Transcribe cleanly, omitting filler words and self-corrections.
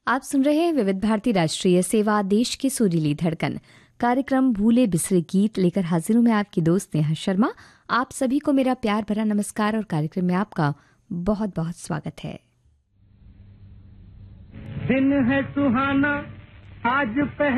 आप सुन रहे हैं विविध भारती राष्ट्रीय सेवा, देश की सुरीली धड़कन। कार्यक्रम भूले बिसरे गीत लेकर हाजिर हूं मैं आपकी दोस्त नेहा शर्मा। आप सभी को मेरा प्यार भरा नमस्कार और कार्यक्रम में आपका बहुत बहुत स्वागत है। दिन है सुहाना आज